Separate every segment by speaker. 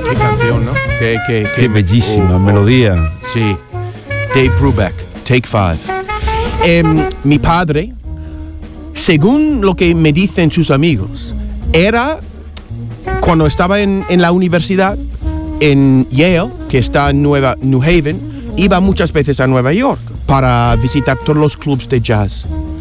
Speaker 1: qué canción, ¿no?
Speaker 2: Qué bellísima melodía.
Speaker 1: Sí. Dave Brubeck, Take Five. Mi padre, según lo que me dicen sus amigos, era cuando estaba en la universidad en Yale, que está en New Haven, iba muchas veces a Nueva York para visitar todos los clubs de jazz.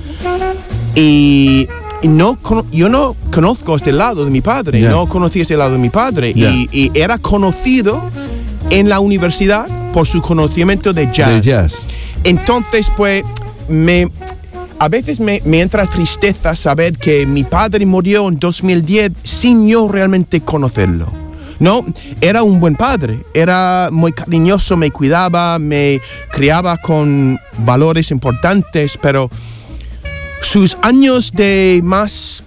Speaker 1: Y yo no conozco este lado de mi padre, no conocí este lado de mi padre, y era conocido en la universidad por su conocimiento de jazz. Entonces, pues, a veces me entra tristeza saber que mi padre murió en 2010 sin yo realmente conocerlo. No, era un buen padre, era muy cariñoso, me cuidaba, me criaba con valores importantes, pero sus años de más...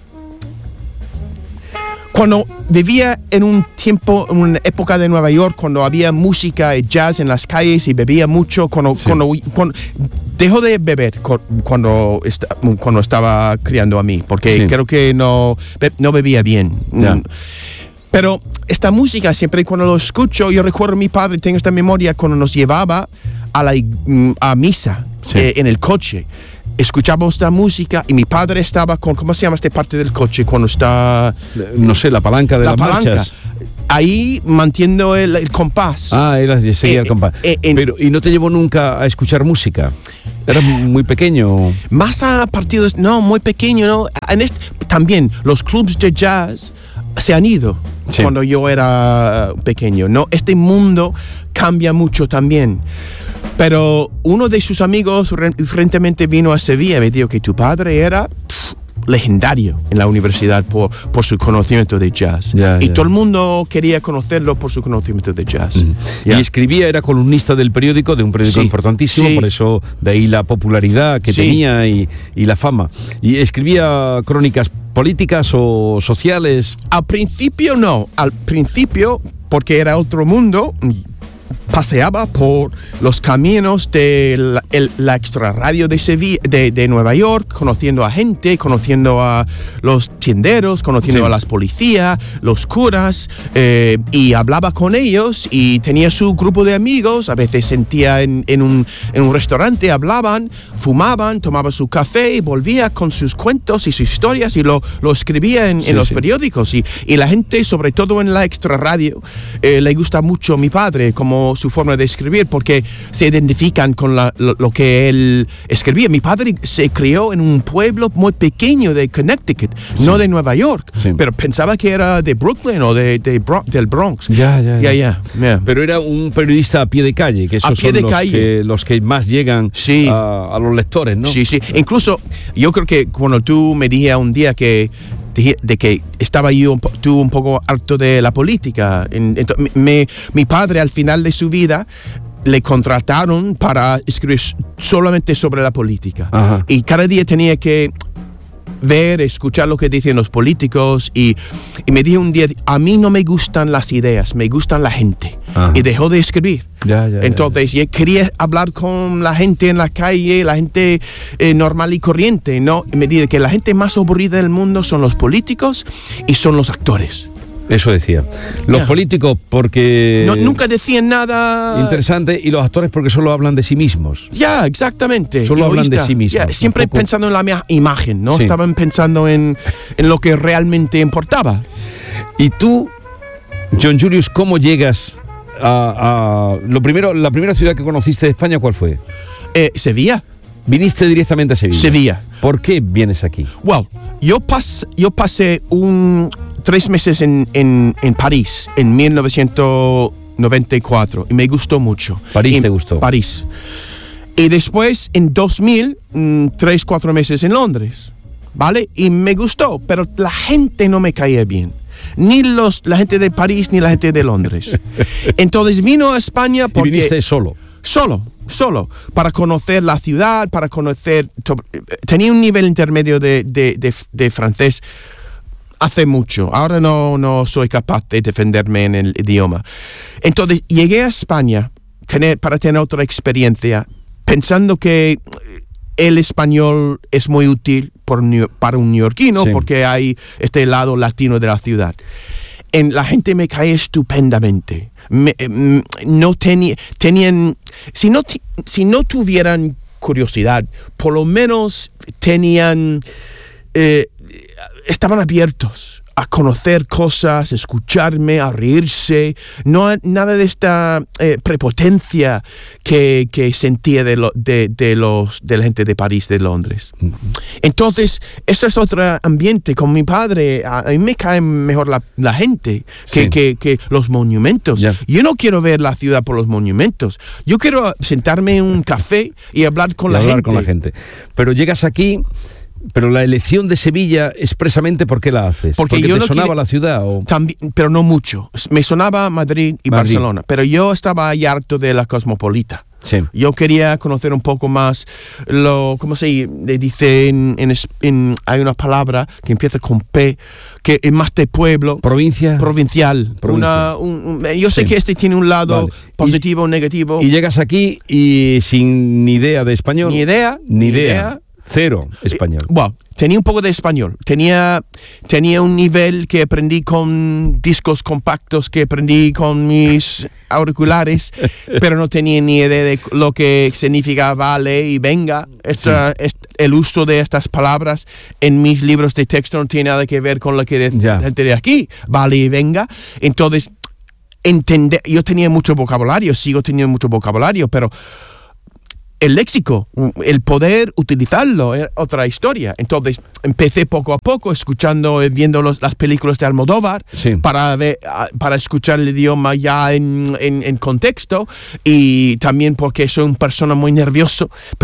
Speaker 1: Cuando vivía en un tiempo, en una época de Nueva York, cuando había música y jazz en las calles y bebía mucho, cuando dejó de beber cuando estaba criando a mí, porque creo que no bebía bien. Pero esta música, siempre cuando lo escucho, yo recuerdo a mi padre, tengo esta memoria cuando nos llevaba a misa en el coche. Escuchábamos esta música y mi padre estaba con, ¿cómo se llama esta parte del coche cuando está?
Speaker 2: No sé, la palanca de las marchas.
Speaker 1: Ahí mantiendo el compás.
Speaker 2: Él seguía el compás. Pero, ¿y no te llevó nunca a escuchar música? ¿Eras muy pequeño?
Speaker 1: Más a partidos, no, muy pequeño, ¿no? También los clubs de jazz se han ido cuando yo era pequeño, ¿no? Este mundo cambia mucho también. Pero uno de sus amigos recientemente vino a Sevilla y me dijo que tu padre era legendario en la universidad por su conocimiento de jazz. Y todo el mundo quería conocerlo por su conocimiento de jazz.
Speaker 2: Y escribía, era columnista del periódico, de un periódico importantísimo, por eso de ahí la popularidad que tenía y la fama. Y escribía crónicas políticas o sociales.
Speaker 1: Al principio no, porque era otro mundo. Paseaba por los caminos de la extrarradio de Sevilla, de Nueva York, conociendo a gente, conociendo a los tienderos, conociendo a las policías, los curas, y hablaba con ellos y tenía su grupo de amigos. A veces sentía en un restaurante, hablaban, fumaban, tomaba su café y volvía con sus cuentos y sus historias y lo escribía en los periódicos. Y la gente, sobre todo en la extrarradio, le gusta mucho a mi padre como su forma de escribir, porque se identifican con lo que él escribía. Mi padre se crió en un pueblo muy pequeño de Connecticut, no de Nueva York, pero pensaba que era de Brooklyn o del Bronx.
Speaker 2: Pero era un periodista a pie de calle, que esos son los que más llegan a los lectores, ¿no?
Speaker 1: Sí. Incluso yo creo que cuando tú me dijiste un día que estaba yo un poco harto de la política. Mi padre, al final de su vida, le contrataron para escribir solamente sobre la política. Y cada día tenía que escuchar lo que dicen los políticos, y me dijo un día, a mí no me gustan las ideas, me gustan la gente. Y dejó de escribir. Entonces yo quería hablar con la gente en la calle, la gente normal y corriente, ¿no? Y me dijo que la gente más aburrida del mundo son los políticos y son los actores.
Speaker 2: Eso decía. Los políticos porque...
Speaker 1: nunca decían nada...
Speaker 2: interesante, y los actores porque solo hablan de sí mismos.
Speaker 1: Exactamente.
Speaker 2: Solo hablan de sí mismos.
Speaker 1: Siempre pensando en la misma imagen, ¿no? Estaban pensando en lo que realmente importaba.
Speaker 2: Y tú, John Julius, ¿cómo llegas a la primera ciudad que conociste de España, cuál fue?
Speaker 1: Sevilla.
Speaker 2: ¿Viniste directamente a Sevilla?
Speaker 1: Sevilla.
Speaker 2: ¿Por qué vienes aquí?
Speaker 1: Well, yo pasé 3 meses en París en 1994 y me gustó mucho.
Speaker 2: ¿París te gustó?
Speaker 1: París. Y después, en 2000, 3-4 meses en Londres, ¿vale? Y me gustó, pero la gente no me caía bien. Ni la gente de París ni la gente de Londres. Entonces vino a España porque...
Speaker 2: ¿Y viniste solo?
Speaker 1: Solo, para conocer la ciudad, para conocer... Tenía un nivel intermedio de francés hace mucho. Ahora no soy capaz de defenderme en el idioma. Entonces llegué a España para tener otra experiencia, pensando que el español es muy útil para un neoyorquino, porque hay este lado latino de la ciudad. la gente me cae estupendamente. No tenían, si no tuvieran curiosidad, por lo menos tenían, estaban abiertos a conocer cosas, escucharme, a reírse, nada de esta prepotencia que sentía de la gente de París, de Londres. Entonces, eso es otro ambiente. Con mi padre, a mí me cae mejor la gente que los monumentos.
Speaker 2: Yeah.
Speaker 1: Yo no quiero ver la ciudad por los monumentos. Yo quiero sentarme en un café y hablar con la gente.
Speaker 2: Pero llegas aquí... Pero la elección de Sevilla, expresamente, ¿por qué la haces? ¿Porque
Speaker 1: yo
Speaker 2: te sonaba la ciudad? ¿O?
Speaker 1: También, pero no mucho. Me sonaba Madrid y Barcelona, pero yo estaba ya harto de la cosmopolita.
Speaker 2: Sí.
Speaker 1: Yo quería conocer un poco más ¿cómo se dice? Hay una palabra que empieza con P, que es más de pueblo. Provincial. Yo sé que este tiene un lado positivo o negativo.
Speaker 2: Y llegas aquí y sin ni idea de español.
Speaker 1: Ni idea.
Speaker 2: Cero español.
Speaker 1: Bueno, tenía un poco de español. Tenía un nivel que aprendí con discos compactos, que aprendí con mis auriculares, pero no tenía ni idea de lo que significa vale y venga. El uso de estas palabras en mis libros de texto no tiene nada que ver con lo que gente de aquí. Vale y venga. Entonces, yo tenía mucho vocabulario, sigo teniendo mucho vocabulario, pero... el léxico, el poder utilizarlo es otra historia. Entonces empecé poco a poco viendo las películas de Almodóvar para escuchar el idioma ya en contexto, y también porque soy una persona muy nerviosa.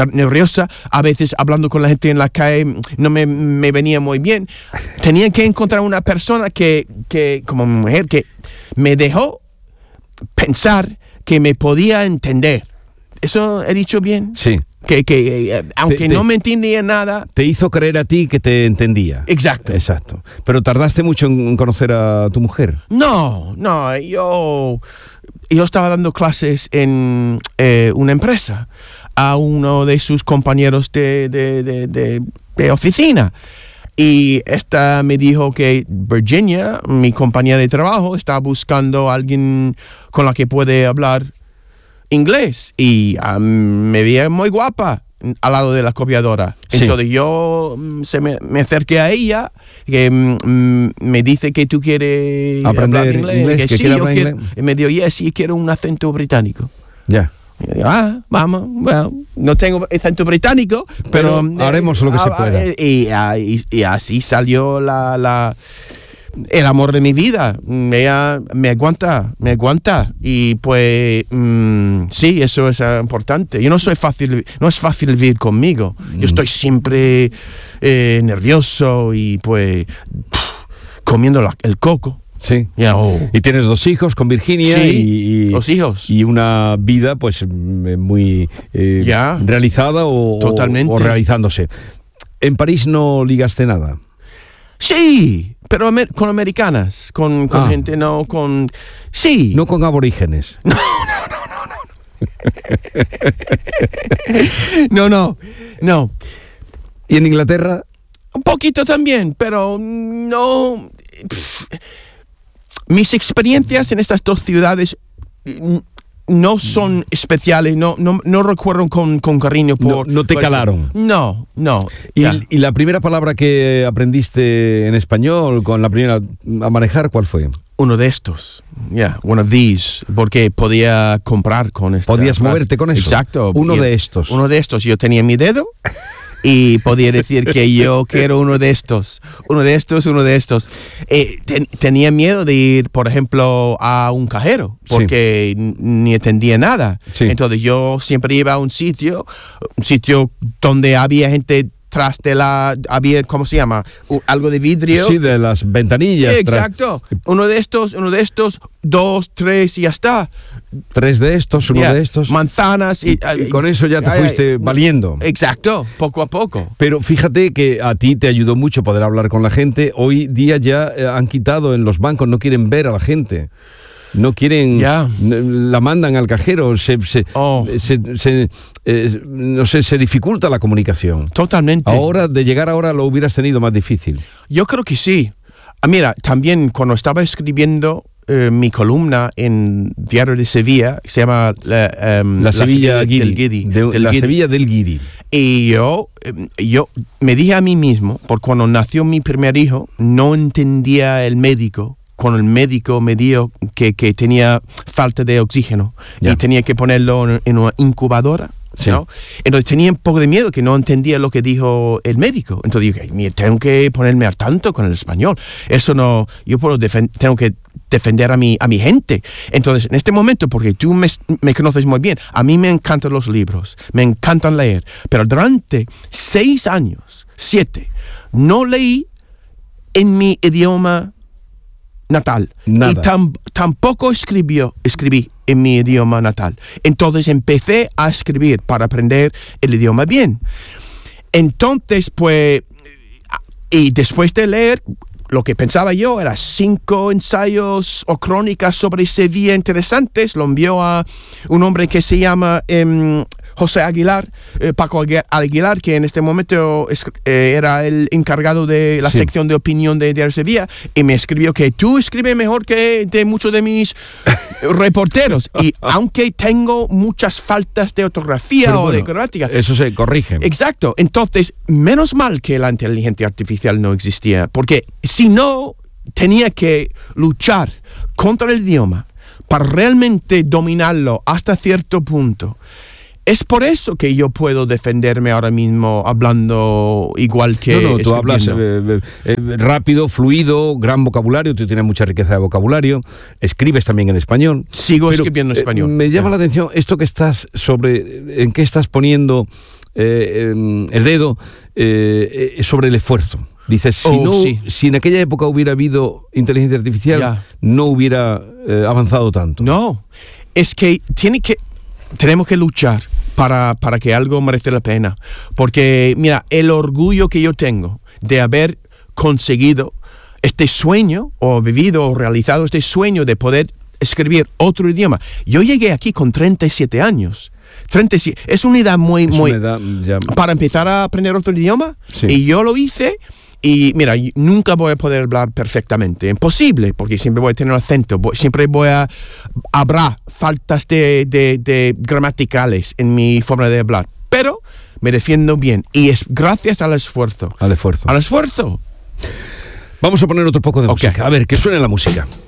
Speaker 1: A veces hablando con la gente en la calle no me venía muy bien. Tenía que encontrar una persona que como mujer, que me dejó pensar que me podía entender. ¿Eso he dicho bien?
Speaker 2: Sí.
Speaker 1: Que aunque no me entendía nada...
Speaker 2: Te hizo creer a ti que te entendía.
Speaker 1: Exacto.
Speaker 2: Pero tardaste mucho en conocer a tu mujer.
Speaker 1: No, yo estaba dando clases en una empresa a uno de sus compañeros de oficina. Y esta me dijo que Virginia, mi compañera de trabajo, está buscando a alguien con la que puede hablar inglés, y me veía muy guapa al lado de la copiadora. Entonces yo me acerqué a ella, que me dice que tú quieres
Speaker 2: aprender
Speaker 1: hablar inglés.
Speaker 2: Que
Speaker 1: sí, yo quiero. Y me dijo, sí, quiero un acento británico.
Speaker 2: Ya.
Speaker 1: Y yo, vamos, bueno, no tengo acento británico, pero
Speaker 2: haremos lo que se pueda.
Speaker 1: Y así salió el amor de mi vida. Ella me aguanta, y pues sí, eso es importante. No es fácil vivir conmigo. Yo estoy siempre nervioso y pues comiendo el coco.
Speaker 2: Sí. Y tienes 2 hijos con Virginia.
Speaker 1: Sí, 2 hijos.
Speaker 2: Y una vida pues muy realizada
Speaker 1: totalmente.
Speaker 2: o realizándose. ¿En París no ligaste nada?
Speaker 1: Sí, pero con americanas, con gente, no con... Sí.
Speaker 2: No con aborígenes.
Speaker 1: No.
Speaker 2: ¿Y en Inglaterra?
Speaker 1: Un poquito también, pero no... Mis experiencias en estas 2 ciudades no son especiales, no recuerdo con cariño por...
Speaker 2: No te calaron.
Speaker 1: No.
Speaker 2: ¿Y la primera palabra que aprendiste en español, con la primera a manejar, cuál fue?
Speaker 1: Uno de estos, one of these, porque podía comprar con esto.
Speaker 2: ¿Podías moverte con eso?
Speaker 1: Exacto.
Speaker 2: Uno de estos.
Speaker 1: Yo tenía mi dedo y podía decir que yo quiero uno de estos. Tenía miedo de ir, por ejemplo, a un cajero, porque ni entendía nada. Sí. Entonces yo siempre iba a un sitio donde había gente tras de había, ¿cómo se llama? Algo de vidrio.
Speaker 2: Sí, de las ventanillas.
Speaker 1: Exacto. Uno de estos, 2, 3 y ya está.
Speaker 2: 3 de estos, uno de estos.
Speaker 1: Manzanas.
Speaker 2: Y con eso ya te fuiste valiendo.
Speaker 1: Exacto, poco a poco.
Speaker 2: Pero fíjate que a ti te ayudó mucho poder hablar con la gente. Hoy día ya han quitado en los bancos, no quieren ver a la gente. No quieren, la mandan al cajero, se dificulta la comunicación.
Speaker 1: Totalmente.
Speaker 2: De llegar ahora lo hubieras tenido más difícil.
Speaker 1: Yo creo que sí. Mira, también cuando estaba escribiendo mi columna en Diario de Sevilla, se llama
Speaker 2: La Sevilla del Guiri. La Sevilla del Guiri.
Speaker 1: Y yo me dije a mí mismo, porque cuando nació mi primer hijo, no entendía el médico. Cuando el médico me dijo que tenía falta de oxígeno y tenía que ponerlo en una incubadora. Sí. ¿No? Entonces tenía un poco de miedo, que no entendía lo que dijo el médico. Entonces dije, mira, tengo que ponerme al tanto con el español. Eso no, yo tengo que defender a mi gente. Entonces, en este momento, porque tú me conoces muy bien, a mí me encantan los libros, me encantan leer, pero durante 6 años, 7, no leí en mi idioma natal.
Speaker 2: Nada.
Speaker 1: Y tampoco escribí en mi idioma natal. Entonces empecé a escribir para aprender el idioma bien. Entonces, pues, y después de leer, lo que pensaba yo era 5 ensayos o crónicas sobre Sevilla interesantes. Lo envió a un hombre que se llama José Aguilar, Paco Aguilar, que en este momento era el encargado de la sección de opinión de Diario Sevilla, y me escribió que tú escribes mejor que de muchos de mis reporteros. Y aunque tengo muchas faltas de ortografía o de gramática,
Speaker 2: eso se corrige.
Speaker 1: Exacto. Entonces, menos mal que la inteligencia artificial no existía, porque si no, tenía que luchar contra el idioma para realmente dominarlo hasta cierto punto. Es por eso que yo puedo defenderme ahora mismo hablando igual que
Speaker 2: No, tú hablas rápido, fluido, gran vocabulario, tú tienes mucha riqueza de vocabulario, escribes también en español.
Speaker 1: Sigo escribiendo en español.
Speaker 2: Me llama la atención esto que estás en qué estás poniendo el dedo sobre el esfuerzo. Dices, si en aquella época hubiera habido inteligencia artificial, no hubiera avanzado tanto.
Speaker 1: No, es que tenemos que luchar para que algo merezca la pena. Porque, mira, el orgullo que yo tengo de haber conseguido este sueño, o vivido o realizado este sueño de poder escribir otro idioma. Yo llegué aquí con 37 años. 37, es una edad muy... Para empezar a aprender otro idioma. Sí. Y yo lo hice. Y mira, nunca voy a poder hablar perfectamente, imposible, porque siempre voy a tener acento, siempre habrá faltas de gramaticales en mi forma de hablar, pero me defiendo bien, y es gracias al esfuerzo.
Speaker 2: Al esfuerzo.
Speaker 1: Al esfuerzo.
Speaker 2: Vamos a poner otro poco de música, a ver, que suene la música.